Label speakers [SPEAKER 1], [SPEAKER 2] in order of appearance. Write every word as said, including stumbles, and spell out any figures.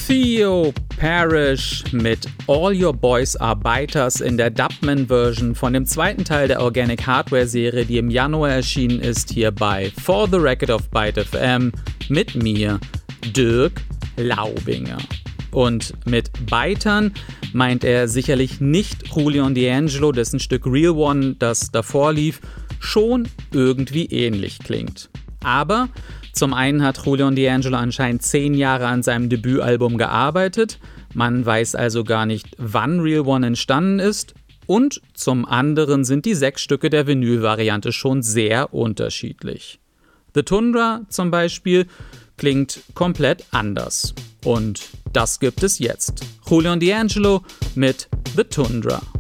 [SPEAKER 1] Theo Parrish mit All Your Boys Are Biters in der Dubman-Version von dem zweiten Teil der Organic Hardware-Serie, die im Januar erschienen ist, hier bei For the Record of Byte F M mit mir, Dirk Laubinger. Und mit Bitern meint er sicherlich nicht Julian D'Angelo, dessen Stück Real One, das davor lief, schon irgendwie ähnlich klingt. Aber zum einen hat Julian D'Angelo anscheinend zehn Jahre an seinem Debütalbum gearbeitet, man weiß also gar nicht, wann Real One entstanden ist, und zum anderen sind die sechs Stücke der Vinyl-Variante schon sehr unterschiedlich. The Tundra zum Beispiel klingt komplett anders. Und das gibt es jetzt. Julian D'Angelo mit The Tundra.